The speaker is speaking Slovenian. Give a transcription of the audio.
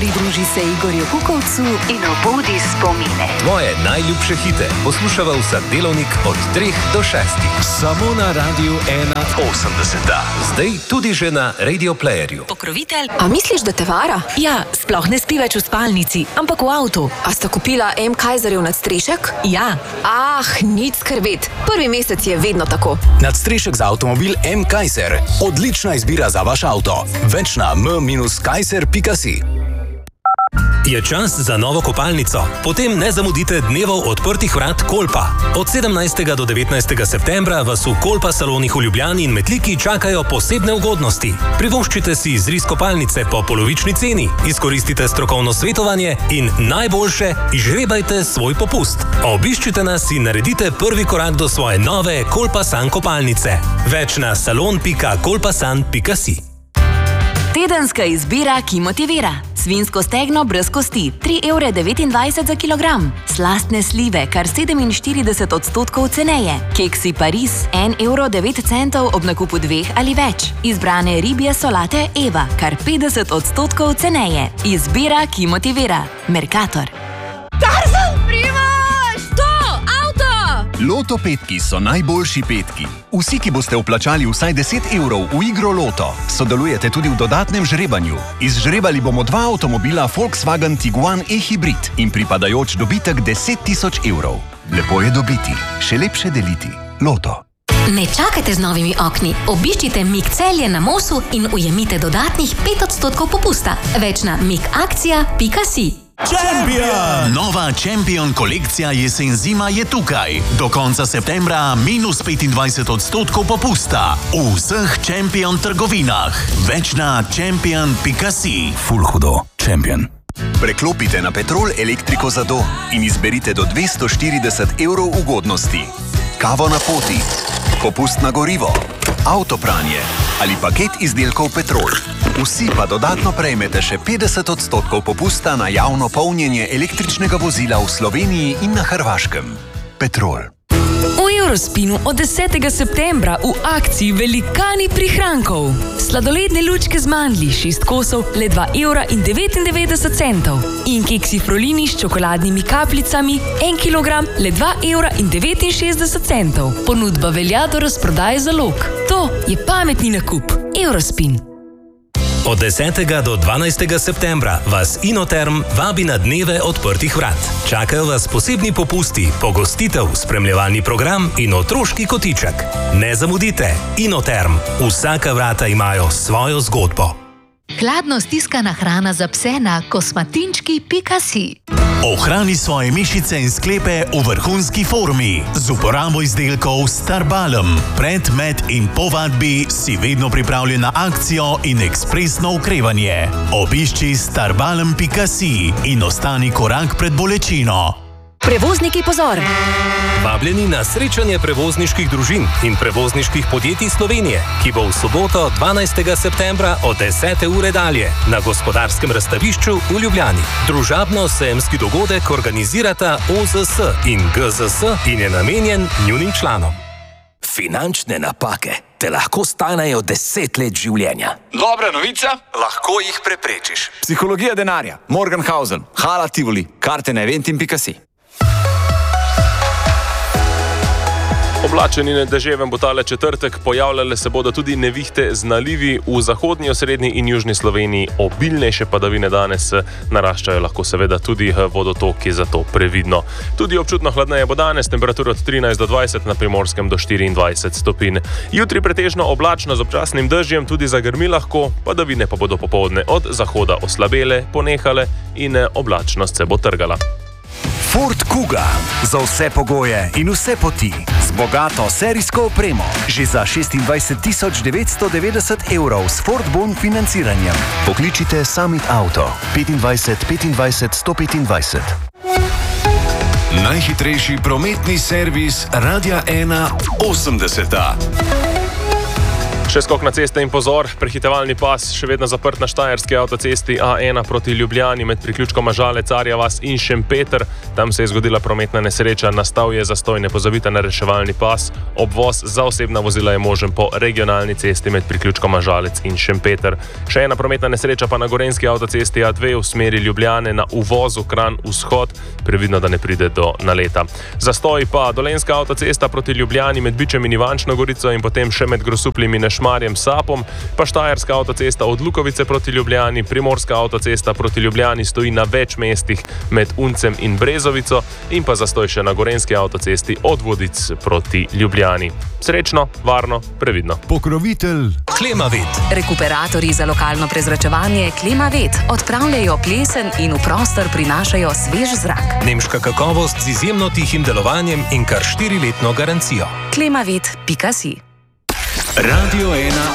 Pridruži se Igorju Kukovcu in obudi spomine. Tvoje najljubše hite poslušava vsak delovnik od 3 do 6. Samo na Radiu 1.80. Zdaj tudi že na Radio Playerju. Pokrovitelj. A misliš, da te vara? Ja, sploh ne spi več v spalnici, ampak v avtu. A sta kupila M. Kaiserjev nadstrešek? Ja. Nič skrbeti. Prvi mesec je vedno tako. Nadstrešek za avtomobil M. Kaiser. Odlična izbira za vaš avto. Več na m-kaiser.si. Je čas za novo kopalnico? Potem ne zamudite dnevov odprtih vrat Kolpa. Od 17. do 19. septembra vas v Kolpa salonih v Ljubljani in Metliki čakajo posebne ugodnosti. Privoščite si izris kopalnice po polovični ceni, izkoristite strokovno svetovanje in najboljše, izžrebajte svoj popust. Obiščite nas in naredite prvi korak do svoje nove Kolpa San kopalnice. Več na salon.kolpasan.si. Tedenska izbira, ki motivira. Svinjsko stegno brez kosti, 3,29 € za kilogram. Slastne slive, kar 47% ceneje. Keksi Paris, 1,09 € ob nakupu 2 ali več. Izbrane ribje solate Eva, kar 50% ceneje. Izbira, ki motivira. Mercator. Tarzan, Primož! To, avto! Loto petki so najboljši petki. Vsi, ki boste vplačali vsaj 10 € v igro Loto, sodelujete tudi v dodatnem žrebanju. Izžrebali bomo 2 avtomobila Volkswagen Tiguan e-hybrid in pripadajoč dobitek 10 000 €. Lepo je dobiti, še lepše deliti. Loto. Ne čakajte z novimi okni. Obiščite Mik Celje na Mosu in ujemite dodatnih 5% popusta. Več na mikakcija.si. Champion! Nova Champion kolekcija jesen-zima je tukaj. Do konca septembra minus 25% popusta. V vseh Champion trgovinah. Več na champion.si. Ful hudo. Champion. Preklopite na Petrol elektriko za dom in izberite do 240 € ugodnosti. Kavo na poti, popust na gorivo, avtopranje ali paket izdelkov Petrol. Vsi pa dodatno prejmete še 50% popusta na javno polnjenje električnega vozila v Sloveniji in na Hrvaškem. Petrol. V Eurospinu od 10. septembra v akciji velikani prihrankov. Sladoledne lučke z mandlji 6 kosov le 2,99 € in keksi Frolini s čokoladnimi kapljicami 1 kilogram le 2,69 €. Ponudba velja do razprodaje zalog. To je pametni nakup. Eurospin. Od 10. do 12. septembra vas Inoterm vabi na dneve odprtih vrat. Čakajo vas posebni popusti, pogostitev, spremljevalni program in otroški kotiček. Ne zamudite, Inoterm. Vsaka vrata imajo svojo zgodbo. Hladno stiskana hrana za pse na kosmatinčki.si. Ohrani svoje mišice in sklepe v vrhunski formi z uporabo izdelkov Starbalm. Pred, med in po vadbi si vedno pripravljen na akcijo in ekspresno okrevanje. Obišči starbalm.si in ostani korak pred bolečino. Prevozniki, pozor! Vabljeni na srečanje prevozniških družin in prevozniških podjetij Slovenije, ki bo v soboto 12. septembra od 10. ure dalje na Gospodarskem razstavišču v Ljubljani. Družabno-sejemski dogodek organizirata OZS in GZS in je namenjen njunim članom. Finančne napake te lahko stanejo 10 let življenja. Dobra novica, lahko jih preprečiš. Psihologija denarja, Morgenhausen, Hala Tivoli, karte na eventim.si. Oblačen in deževen bo tale četrtek, pojavljale se bodo tudi nevihte z nalivi v zahodnji, osrednji in južni Sloveniji. Obilnejše padavine danes naraščajo, lahko seveda tudi vodotoki, zato previdno. Tudi občutno hladneje bo danes, temperatura od 13 do 20, na Primorskem do 24 stopinj. Jutri pretežno oblačno z občasnim dežjem, tudi zagrmi lahko, padavine pa bodo popoldne od zahoda oslabele, ponehale in oblačnost se bo trgala. Ford Kuga. Za vse pogoje in vse poti. Z bogato serijsko opremo. Že za 26 990 € s Ford Bon financiranjem. Pokličite Summit Auto 25 25 125. Najhitrejši prometni servis Radia 1.80. Še skok na ceste in pozor, prehitevalni pas še vedno zaprt na štajerski avtocesti A1 proti Ljubljani med priključkoma Žale, Carja vas in Šempeter. Tam se je zgodila prometna nesreča, nastal je zastoj, ne pozabite na reševalni pas. Obvoz za osebna vozila je možen po regionalni cesti med priključkoma Žalec in Šempeter. Še ena prometna nesreča pa na gorenjski avtocesti A2 v smeri Ljubljane na uvozu Kranj vzhod, previdno, da ne pride do naleta. Zastoj pa dolenjska avtocesta proti Ljubljani med Bičem in Ivančno Gorico in potem še med Grosupljem in Šmarjem Sapom, pa štajerska avtocesta od Lukovice proti Ljubljani, primorska avtocesta proti Ljubljani stoji na več mestih med Uncem in Brezovico in pa zastoj še na gorenjski avtocesti od Vodic proti Ljubljani. Srečno, varno, previdno. Pokrovitelj Klimavet. Rekuperatorji za lokalno prezračevanje Klimavet odpravljajo plesen in v prostor prinašajo svež zrak. Nemška kakovost z izjemno tihim delovanjem in kar 4-letno garancijo. Klimavet.si Radio 1